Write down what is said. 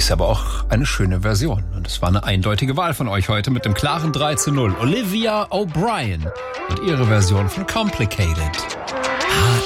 Ist aber auch eine schöne Version. Und es war eine eindeutige Wahl von euch heute mit dem klaren 3:0. Olivia O'Brien und ihre Version von Complicated.